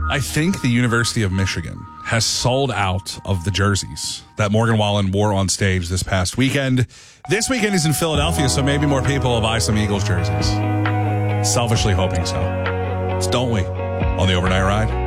I think the University of Michigan has sold out of the jerseys that Morgan Wallen wore on stage this past weekend. This weekend he's in Philadelphia, so maybe more people will buy some Eagles jerseys. Selfishly hoping so. Don't we? On the Overnight Ride.